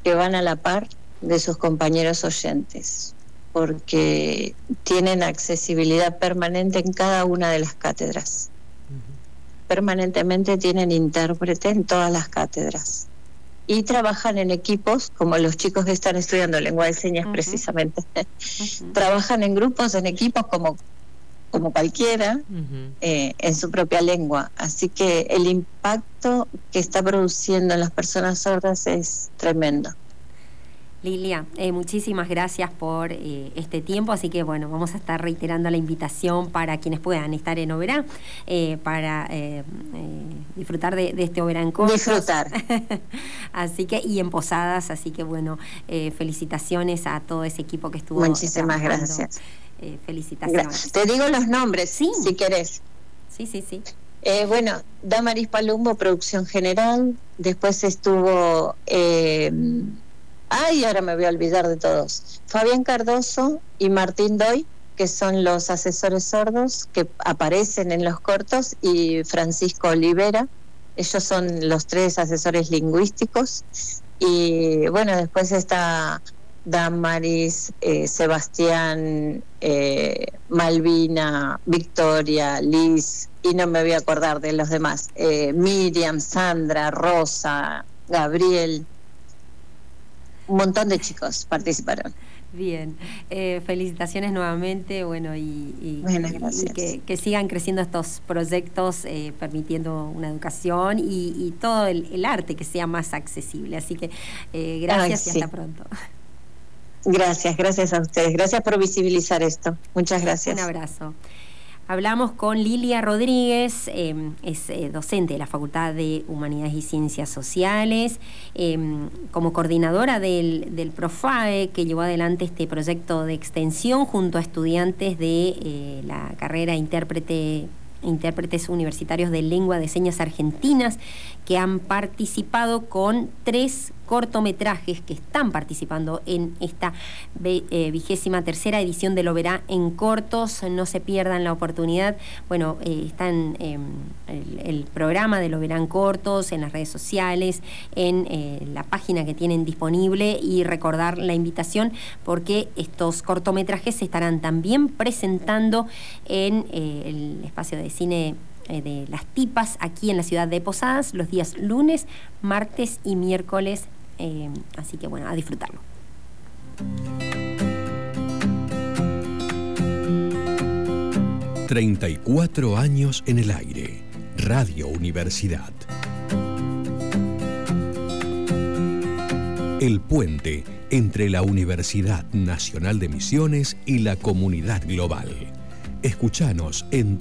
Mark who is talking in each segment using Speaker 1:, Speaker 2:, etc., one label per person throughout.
Speaker 1: que van a la par de sus compañeros oyentes, porque tienen accesibilidad permanente en cada una de las cátedras. Permanentemente tienen intérprete en todas las cátedras. Y trabajan en equipos, como los chicos que están estudiando lengua de señas precisamente. Trabajan en grupos, en equipos como cualquiera, en su propia lengua. Así que el impacto que está produciendo en las personas sordas es tremendo.
Speaker 2: Lilia, muchísimas gracias por este tiempo, así que bueno, vamos a estar reiterando la invitación para quienes puedan estar en Oberá, para disfrutar de este Oberá en Cortos.
Speaker 1: Disfrutar.
Speaker 2: Así que, y en Posadas, así que bueno, felicitaciones a todo ese equipo que estuvo.
Speaker 1: Muchísimas gracias.
Speaker 2: Felicitaciones.
Speaker 1: Te digo los nombres,
Speaker 2: sí,
Speaker 1: si querés.
Speaker 2: Sí.
Speaker 1: Bueno, Damaris Palumbo, producción general. Después estuvo... ahora me voy a olvidar de todos. Fabián Cardoso y Martín Doy, que son los asesores sordos que aparecen en los cortos, y Francisco Olivera. Ellos son los 3 asesores lingüísticos. Y bueno, después está Damaris, Sebastián, Malvina, Victoria, Liz, y no me voy a acordar de los demás. Miriam, Sandra, Rosa, Gabriel. Un montón de chicos participaron.
Speaker 2: Bien, felicitaciones nuevamente, bueno,
Speaker 1: gracias.
Speaker 2: Y que sigan creciendo estos proyectos, permitiendo una educación y todo el arte que sea más accesible. Así que gracias y hasta pronto.
Speaker 1: Gracias a ustedes. Gracias por visibilizar esto. Muchas gracias.
Speaker 2: Un abrazo. Hablamos con Lilia Rodríguez, es docente de la Facultad de Humanidades y Ciencias Sociales, como coordinadora del PROFAE, que llevó adelante este proyecto de extensión junto a estudiantes de la carrera intérpretes universitarios de lengua de señas argentinas, que han participado con 3 cortometrajes que están participando en esta 23ª edición del Oberá en Cortos. No se pierdan la oportunidad. Bueno, están el programa del Oberá en Cortos en las redes sociales, en la página que tienen disponible, y recordar la invitación porque estos cortometrajes se estarán también presentando en el espacio de cine de Las Tipas, aquí en la ciudad de Posadas, los días lunes, martes y miércoles. Así que bueno, a disfrutarlo.
Speaker 3: ...34 años en el aire... Radio Universidad. El puente entre la Universidad Nacional de Misiones y la comunidad global. Escuchanos en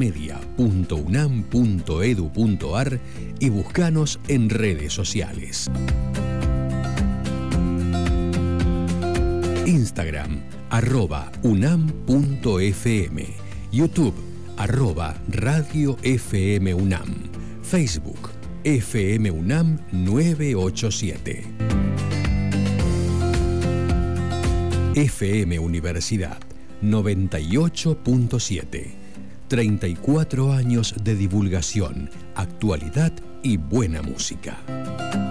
Speaker 3: transmedia.unam.edu.ar y buscanos en redes sociales. Instagram, @unam.fm. YouTube, @Radio FM UNAM. Facebook, FM UNAM 987. FM Universidad 98.7. 34 años de divulgación, actualidad y buena música.